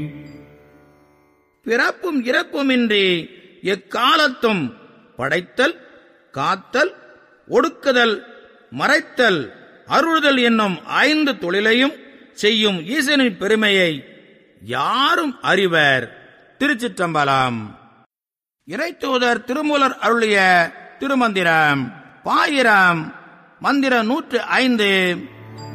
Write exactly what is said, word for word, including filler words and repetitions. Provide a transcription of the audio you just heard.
பிறப்பும் இறப்புமின்றி எக்காலத்தும் படைத்தல், காத்தல், ஒடுக்குதல், மறைத்தல், அருளுதல் என்னும் ஐந்து தொழிலையும் செய்யும் ஈசனின் பெருமையை யாரும் அறிவர். திருச்சிற்றம்பலம். இறைத்தூதர் திருமூலர் அருளிய திருமந்திரம் பாயிரம் மந்திரம் நூற்று ஐந்து.